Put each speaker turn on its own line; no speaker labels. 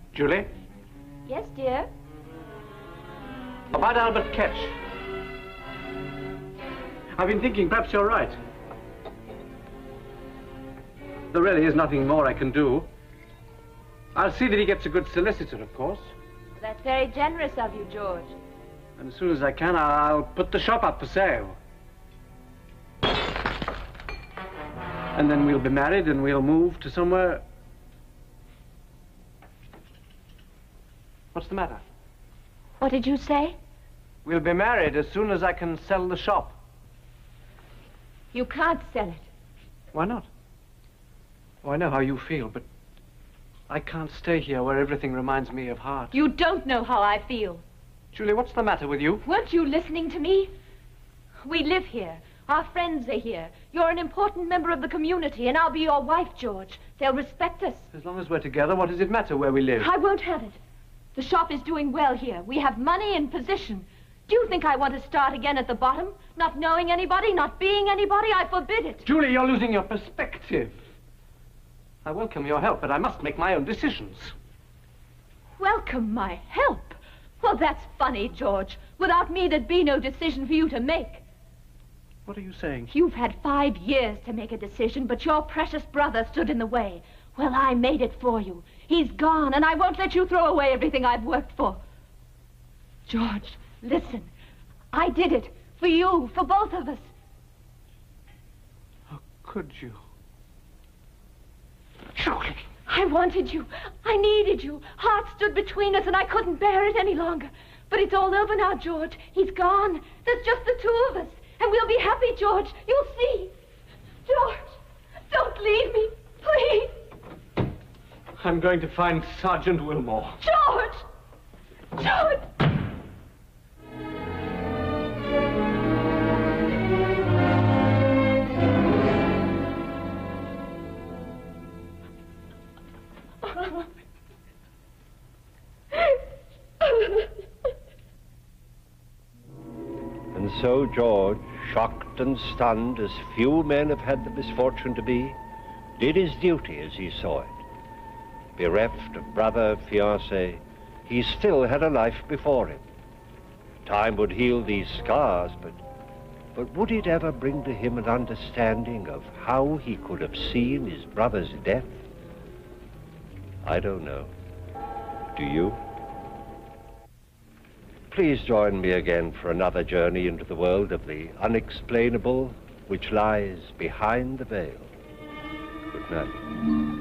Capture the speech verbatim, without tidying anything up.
Julie?
Yes, dear?
About Albert Ketch. I've been thinking perhaps you're right. There really is nothing more I can do. I'll see that he gets a good solicitor, of course.
That's very generous of you, George.
And as soon as I can, I'll put the shop up for sale. And then we'll be married and we'll move to somewhere... What's the matter?
What did you say?
We'll be married as soon as I can sell the shop.
You can't sell it.
Why not? Oh, I know how you feel, but I can't stay here where everything reminds me of Hart.
You don't know how I feel.
Julie, what's the matter with you?
Weren't you listening to me? We live here. Our friends are here. You're an important member of the community, and I'll be your wife, George. They'll respect us.
As long as we're together, what does it matter where we live?
I won't have it. The shop is doing well here. We have money and position. Do you think I want to start again at the bottom? Not knowing anybody, not being anybody? I forbid it.
Julie, you're losing your perspective. I welcome your help, but I must make my own decisions.
Welcome my help? Well, that's funny, George. Without me, there'd be no decision for you to make.
What are you saying?
You've had five years to make a decision, but your precious brother stood in the way. Well, I made it for you. He's gone, and I won't let you throw away everything I've worked for. George, listen. I did it. For you, for both of us.
How could you? Julie.
I wanted you. I needed you. Hart stood between us, and I couldn't bear it any longer. But it's all over now, George. He's gone. There's just the two of us. And we'll be happy, George. You'll see. George, don't leave me, please.
I'm going to find Sergeant Wilmore.
George! George!
And so George, shocked and stunned as few men have had the misfortune to be, did his duty as he saw it. Bereft of brother, fiancé, he still had a life before him. Time would heal these scars, but, but would it ever bring to him an understanding of how he could have seen his brother's death? I don't know. Do you? Please join me again for another journey into the world of the unexplainable which lies behind the veil. Good night.